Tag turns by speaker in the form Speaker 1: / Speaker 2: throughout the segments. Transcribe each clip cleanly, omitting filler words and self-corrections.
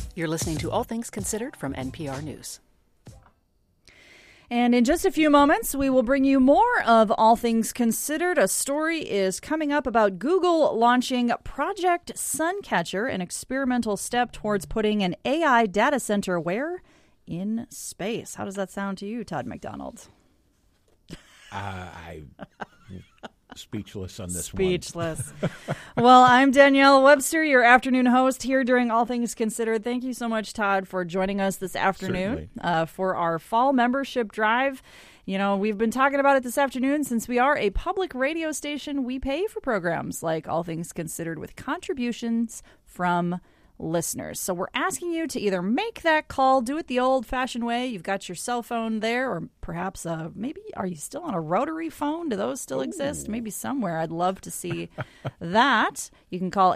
Speaker 1: You're listening to All Things Considered from NPR News.
Speaker 2: And in just a few moments, we will bring you more of All Things Considered. A story is coming up about Google launching Project Suncatcher, an experimental step towards putting an AI data center where? In space. How does that sound to you, Todd McDonald?
Speaker 3: I'm speechless on this
Speaker 2: Speechless. Well, I'm Danielle Webster, your afternoon host here during All Things Considered. Thank you so much, Todd, for joining us this afternoon for our fall membership drive. You know, we've been talking about it this afternoon. Since we are a public radio station, we pay for programs like All Things Considered with contributions from listeners. So we're asking you to either make that call, do it the old-fashioned way. You've got your cell phone there, or perhaps maybe are you still on a rotary phone? Do those still exist? Maybe somewhere. I'd love to see that. You can call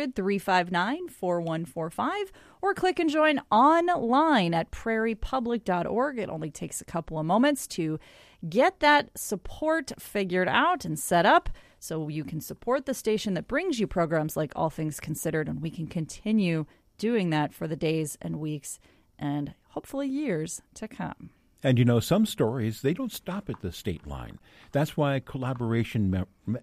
Speaker 2: 800-359-4145 or click and join online at prairiepublic.org. It only takes a couple of moments to get that support figured out and set up, so you can support the station that brings you programs like All Things Considered, and we can continue doing that for the days and weeks and hopefully years to come.
Speaker 3: And you know, some stories, they don't stop at the state line. That's why collaboration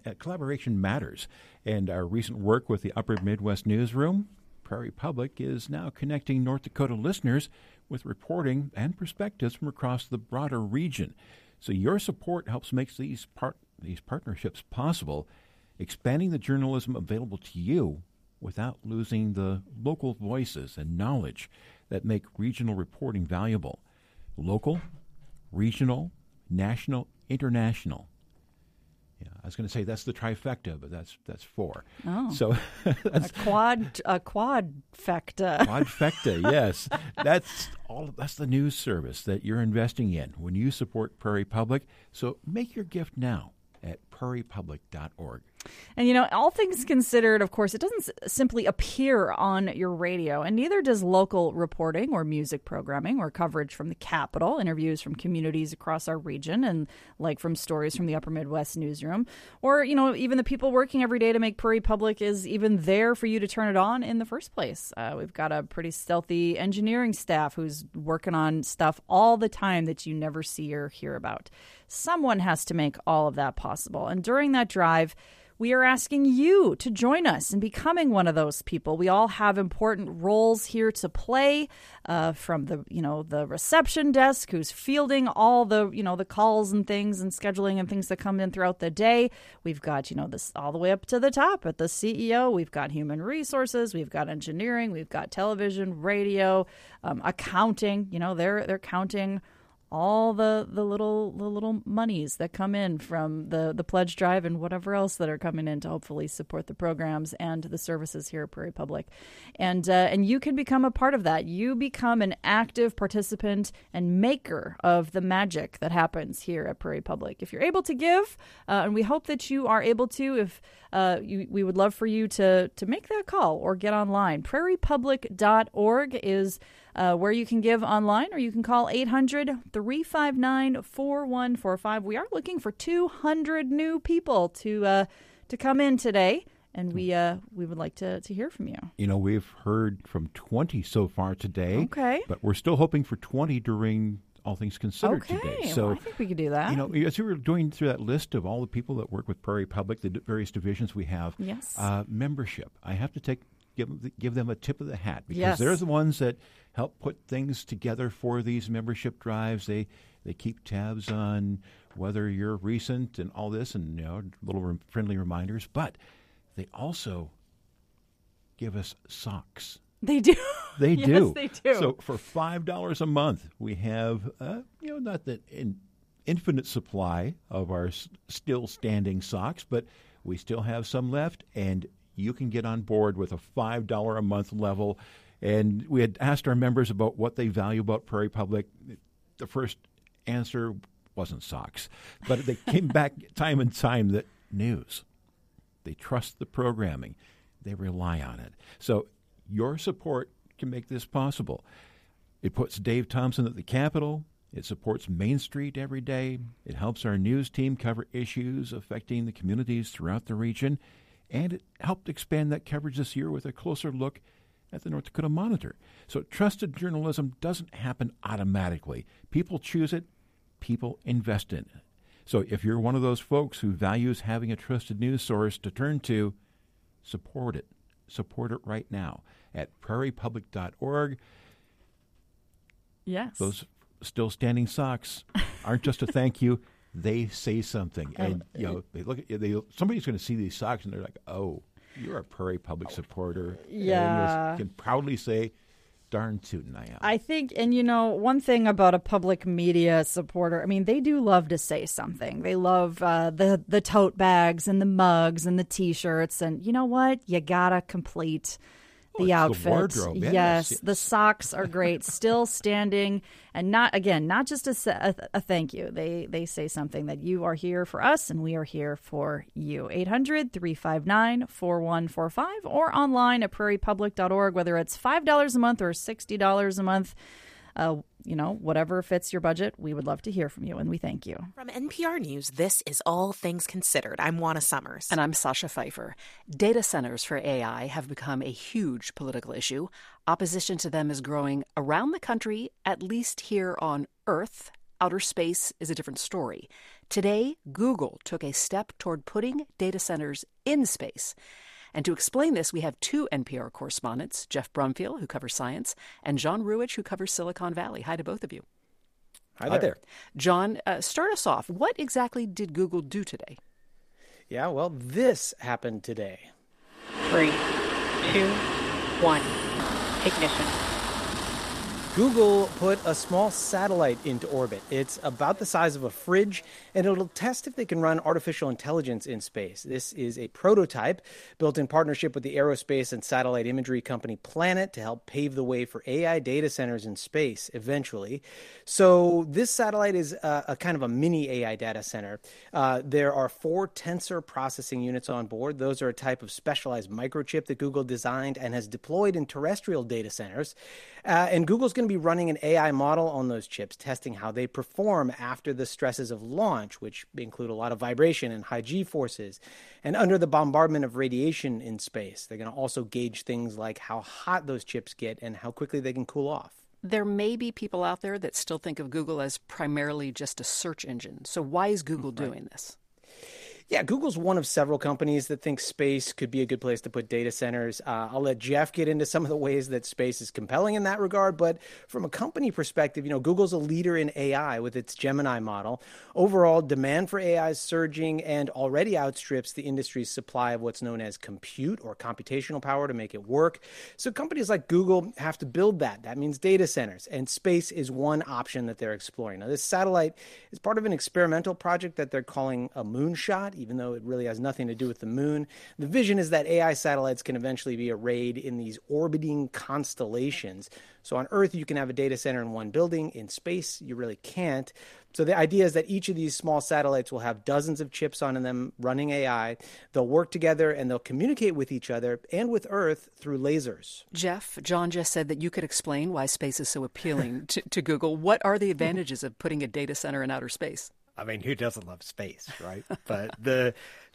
Speaker 3: matters. And our recent work with the Upper Midwest Newsroom, Prairie Public, is now connecting North Dakota listeners with reporting and perspectives from across the broader region. So your support helps make these partnerships possible, expanding the journalism available to you without losing the local voices and knowledge that make regional reporting valuable. Local, regional, national, international. Yeah, I was going to say that's the trifecta, but that's four.
Speaker 2: Oh,
Speaker 3: so
Speaker 2: that's a quadfecta.
Speaker 3: Quadfecta, yes. That's the news service that you're investing in when you support Prairie Public. So make your gift now at prairiepublic.org.
Speaker 2: And, you know, All Things Considered, of course, it doesn't simply appear on your radio, and neither does local reporting or music programming or coverage from the Capitol, interviews from communities across our region, and like from stories from the Upper Midwest Newsroom, or, you know, even the people working every day to make Prairie Public is even there for you to turn it on in the first place. We've got a pretty stealthy engineering staff who's working on stuff all the time that you never see or hear about. Someone has to make all of that possible. And during that drive, we are asking you to join us in becoming one of those people. We all have important roles here to play, from the reception desk, who's fielding all the calls and things and scheduling and things that come in throughout the day. We've got this all the way up to the top at the CEO. We've got human resources. We've got engineering. We've got television, radio, accounting. They're counting all the little monies that come in from the pledge drive and whatever else that are coming in to hopefully support the programs and the services here at Prairie Public. And you can become a part of that. You become an active participant and maker of the magic that happens here at Prairie Public. If you're able to give, and we hope that you are able to, we would love for you to make that call or get online. prairiepublic.org is where you can give online, or you can call 800-359-4145. We are looking for 200 new people to come in today, and we would like to hear from you. You know,
Speaker 3: we've heard from 20 so far today.
Speaker 2: Okay.
Speaker 3: But we're still hoping for 20 during All Things Considered today.
Speaker 2: So well, I think we could do that.
Speaker 3: As we were going through that list of all the people that work with Prairie Public, the various divisions we have,
Speaker 2: yes,
Speaker 3: membership, I have to give them a tip of the hat, because they're the ones that help put things together for these membership drives. They keep tabs on whether you're recent and all this, and little friendly reminders. But they also give us socks.
Speaker 2: They do.
Speaker 3: They
Speaker 2: yes,
Speaker 3: do.
Speaker 2: They do.
Speaker 3: So for $5 a month, we have not the infinite supply of our still standing socks, but we still have some left, and you can get on board with a $5 a month level. And we had asked our members about what they value about Prairie Public. The first answer wasn't socks, but they came back time and time that news. They trust the programming. They rely on it. So your support can make this possible. It puts Dave Thompson at the Capitol. It supports Main Street every day. It helps our news team cover issues affecting the communities throughout the region. And it helped expand that coverage this year with a closer look at the North Dakota Monitor. So trusted journalism doesn't happen automatically. People choose it, people invest in it. So if you're one of those folks who values having a trusted news source to turn to, support it. Support it right now at prairiepublic.org.
Speaker 2: Yes.
Speaker 3: Those still standing socks aren't just a thank you. They say something. And, they look at somebody's going to see these socks and they're like, oh, you're a Prairie Public supporter.
Speaker 2: Yeah.
Speaker 3: And can proudly say, darn tootin' I am.
Speaker 2: I think, and one thing about a public media supporter, I mean, they do love to say something. They love the tote bags and the mugs and the T-shirts. And you know what? You got to complete the outfit.
Speaker 3: The wardrobe.
Speaker 2: Yes, the socks are great. Still standing, and not just a thank you. They say something that you are here for us and we are here for you. 800-359-4145 or online at prairiepublic.org, whether it's $5 a month or $60 a month. Whatever fits your budget, we would love to hear from you, and we thank you.
Speaker 4: From NPR News, this is All Things Considered. I'm Juana Summers.
Speaker 1: And I'm Sasha Pfeiffer. Data centers for AI have become a huge political issue. Opposition to them is growing around the country, at least here on Earth. Outer space is a different story. Today, Google took a step toward putting data centers in space. And to explain this, we have two NPR correspondents, Jeff Brumfield, who covers science, and John Ruwitch, who covers Silicon Valley. Hi to both of you.
Speaker 5: Hi there.
Speaker 1: John, start us off. What exactly did Google do today?
Speaker 5: Yeah, well, this happened today.
Speaker 6: 3, 2, 1, ignition.
Speaker 5: Google put a small satellite into orbit. It's about the size of a fridge, and it'll test if they can run artificial intelligence in space. This is a prototype built in partnership with the aerospace and satellite imagery company Planet to help pave the way for AI data centers in space eventually. So this satellite is a kind of a mini AI data center. There are 4 tensor processing units on board. Those are a type of specialized microchip that Google designed and has deployed in terrestrial data centers. And Google's going to be running an AI model on those chips, testing how they perform after the stresses of launch, which include a lot of vibration and high G-forces, and under the bombardment of radiation in space. They're going to also gauge things like how hot those chips get and how quickly they can cool off.
Speaker 1: There may be people out there that still think of Google as primarily just a search engine. So why is Google doing this?
Speaker 5: Yeah, Google's one of several companies that think space could be a good place to put data centers. I'll let Jeff get into some of the ways that space is compelling in that regard. But from a company perspective, Google's a leader in AI with its Gemini model. Overall, demand for AI is surging and already outstrips the industry's supply of what's known as compute or computational power to make it work. So companies like Google have to build that. That means data centers, and space is one option that they're exploring. Now, this satellite is part of an experimental project that they're calling a moonshot, even though it really has nothing to do with the moon. The vision is that AI satellites can eventually be arrayed in these orbiting constellations. So on Earth, you can have a data center in one building. In space, you really can't. So the idea is that each of these small satellites will have dozens of chips on them running AI. They'll work together and they'll communicate with each other and with Earth through lasers.
Speaker 1: Jeff, John just said that you could explain why space is so appealing to Google. What are the advantages of putting a data center in outer space?
Speaker 7: I mean, who doesn't love space, right? But the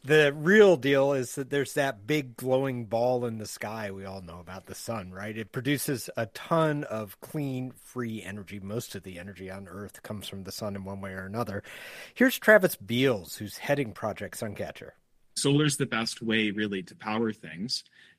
Speaker 7: real deal is that there's that big glowing ball in the sky we all know about, the sun, right? It produces a ton of clean, free energy. Most of the energy on Earth comes from the sun in one way or another. Here's Travis Beals, who's heading Project Suncatcher.
Speaker 8: Solar's the best way, really, to power things.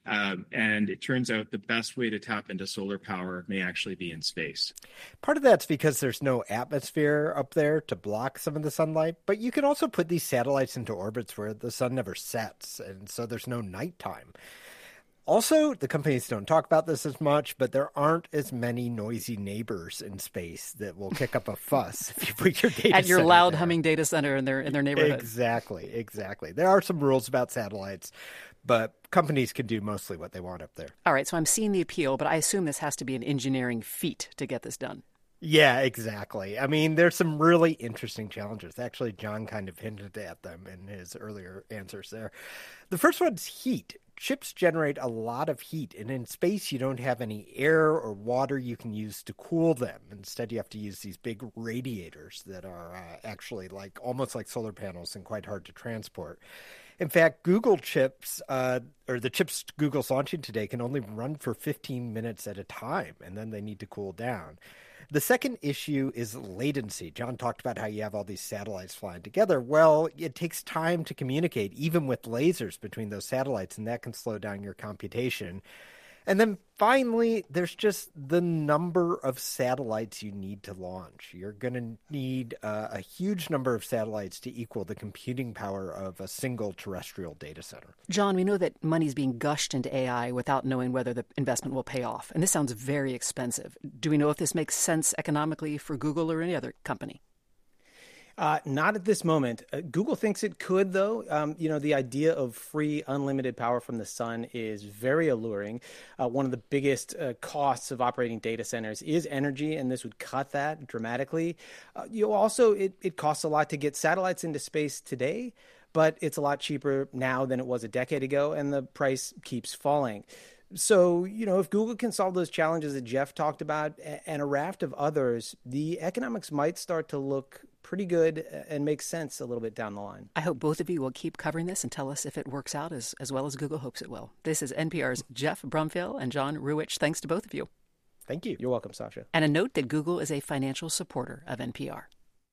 Speaker 8: And it turns out the best way to tap into solar power may actually be in space.
Speaker 7: Part of that's because there's no atmosphere up there to block some of the sunlight, but you can also put these satellites into orbits where the sun never sets, and so there's no nighttime. Also, the companies don't talk about this as much, but there aren't as many noisy neighbors in space that will kick up a fuss if you put your data
Speaker 1: at your
Speaker 7: center
Speaker 1: loud
Speaker 7: there.
Speaker 1: humming data center in their neighborhood.
Speaker 7: Exactly. There are some rules about satellites, but companies can do mostly what they want up there.
Speaker 1: All right, so I'm seeing the appeal, but I assume this has to be an engineering feat to get this done.
Speaker 7: Yeah, exactly. I mean, there's some really interesting challenges. Actually, John kind of hinted at them in his earlier answers there. The first one's heat. Chips generate a lot of heat, and in space you don't have any air or water you can use to cool them. Instead, you have to use these big radiators that are actually almost like solar panels and quite hard to transport. In fact, Google chips, or the chips Google's launching today, can only run for 15 minutes at a time, and then they need to cool down. The second issue is latency. John talked about how you have all these satellites flying together. Well, it takes time to communicate, even with lasers between those satellites, and that can slow down your computation. And then finally, there's just the number of satellites you need to launch. You're going to need a huge number of satellites to equal the computing power of a single terrestrial data center.
Speaker 1: John, we know that money's being gushed into AI without knowing whether the investment will pay off. And this sounds very expensive. Do we know if this makes sense economically for Google or any other company?
Speaker 5: Not at this moment. Google thinks it could, though. The idea of free, unlimited power from the sun is very alluring. One of the biggest costs of operating data centers is energy, and this would cut that dramatically. It costs a lot to get satellites into space today, but it's a lot cheaper now than it was a decade ago, and the price keeps falling. So, if Google can solve those challenges that Jeff talked about and a raft of others, the economics might start to look pretty good and make sense a little bit down the line.
Speaker 1: I hope both of you will keep covering this and tell us if it works out as well as Google hopes it will. This is NPR's Jeff Brumfiel and John Ruwitch. Thanks to both of you.
Speaker 7: Thank you.
Speaker 5: You're welcome, Sasha.
Speaker 1: And a note that Google is a financial supporter of NPR.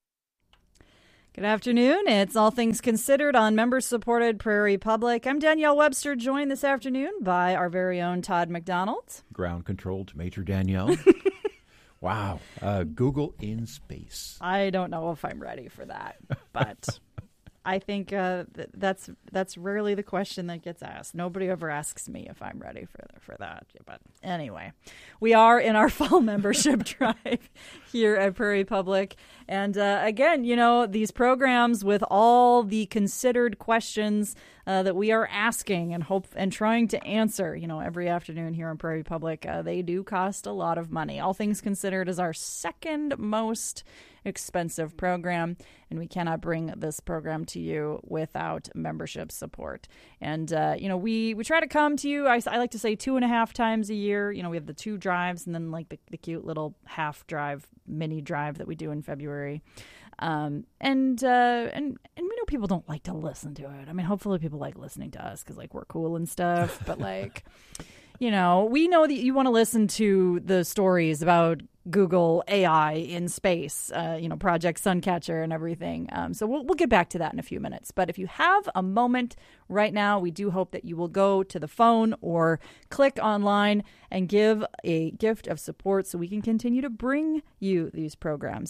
Speaker 2: Good afternoon. It's All Things Considered on member-supported Prairie Public. I'm Danielle Webster, joined this afternoon by our very own Todd McDonald.
Speaker 3: Ground control to Major Danielle. Wow. Google in space.
Speaker 2: I don't know if I'm ready for that, but I think that's rarely the question that gets asked. Nobody ever asks me if I'm ready for that. But anyway, we are in our fall membership drive here at Prairie Public. And again, these programs with all the considered questions that we are asking and trying to answer, every afternoon here on Prairie Public, they do cost a lot of money. All Things Considered is our second most expensive program, and we cannot bring this program to you without membership support. And we try to come to you, I like to say 2.5 times a year. We have the 2 drives and then like the cute little half drive, mini drive that we do in February. And we know people don't like to listen to it. I mean, hopefully people like listening to us because we're cool and stuff, but we know that you want to listen to the stories about Google AI in space, Project Suncatcher and everything. So we'll get back to that in a few minutes. But if you have a moment right now, we do hope that you will go to the phone or click online and give a gift of support so we can continue to bring you these programs.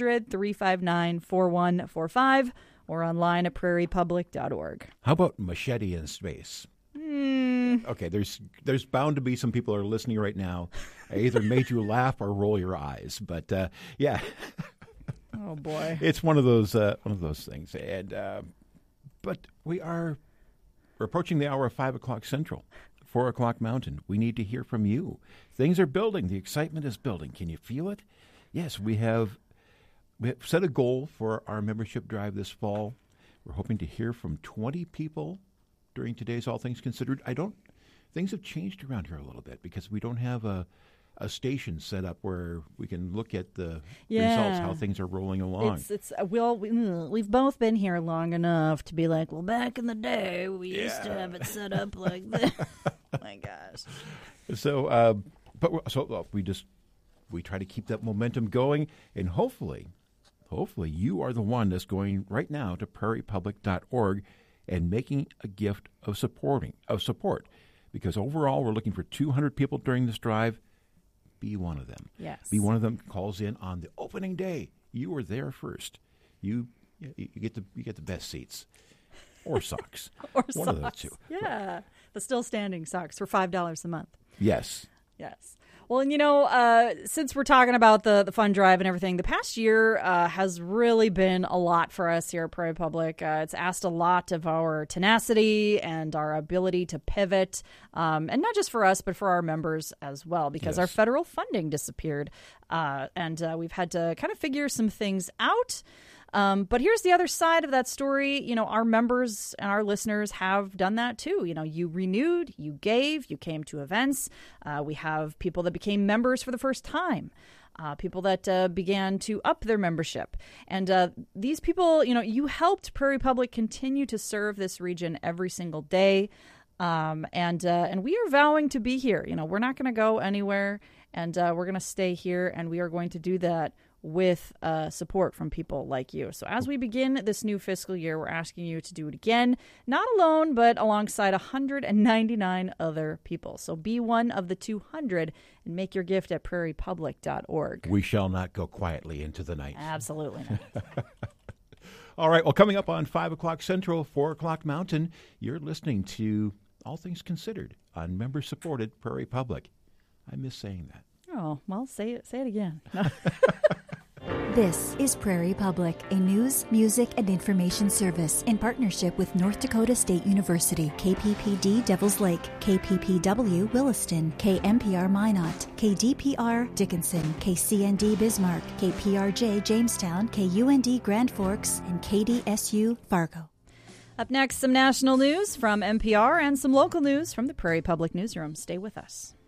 Speaker 2: 800-359-4145 or online at prairiepublic.org.
Speaker 3: How about Machete in space? Okay, there's bound to be some people who are listening right now. I either made you laugh or roll your eyes, but yeah.
Speaker 2: Oh boy,
Speaker 3: it's one of those things. And but we're approaching the hour of 5 o'clock Central, 4 o'clock Mountain. We need to hear from you. Things are building. The excitement is building. Can you feel it? Yes, we have set a goal for our membership drive this fall. We're hoping to hear from 20 people during today's All Things Considered. Things have changed around here a little bit because we don't have a station set up where we can look at the results, how things are rolling along.
Speaker 2: We've both been here long enough to be like, well, back in the day, we used to have it set up like this. My gosh.
Speaker 3: So, we try to keep that momentum going, and hopefully you are the one that's going right now to prairiepublic.org and making a gift of support. Because overall, we're looking for 200 people during this drive. Be one of them.
Speaker 2: Yes.
Speaker 3: Be one of them. Calls in on the opening day. You were there first. You get the best seats, or socks.
Speaker 2: Or
Speaker 3: one
Speaker 2: socks.
Speaker 3: Of those two.
Speaker 2: Yeah, the still standing socks for $5 a month.
Speaker 3: Yes.
Speaker 2: Yes. Well, and since we're talking about the fund drive and everything, the past year has really been a lot for us here at Prairie Public. It's asked a lot of our tenacity and our ability to pivot, and not just for us, but for our members as well, because our federal funding disappeared, and we've had to kind of figure some things out. But here's the other side of that story. You know, our members and our listeners have done that too. You know, you renewed, you gave, you came to events. We have people that became members for the first time. People that began to up their membership. And these people, you know, you helped Prairie Public continue to serve this region every single day. And we are vowing to be here. You know, we're not going to go anywhere, and we're going to stay here, and we are going to do that with support from people like you. So as we begin this new fiscal year, we're asking you to do it again, not alone, but alongside 199 other people. So be one of the 200 and make your gift at prairiepublic.org.
Speaker 3: We shall not go quietly into the night.
Speaker 2: Absolutely not.
Speaker 3: All right. Well, coming up on 5 o'clock Central, 4 o'clock Mountain, you're listening to All Things Considered on member-supported Prairie Public. I miss saying that.
Speaker 2: Oh, well, say it again.
Speaker 9: This is Prairie Public, a news, music, and information service in partnership with North Dakota State University, KPPD Devils Lake, KPPW Williston, KMPR Minot, KDPR Dickinson, KCND Bismarck, KPRJ Jamestown, KUND Grand Forks, and KDSU Fargo.
Speaker 2: Up next, some national news from NPR and some local news from the Prairie Public Newsroom. Stay with us.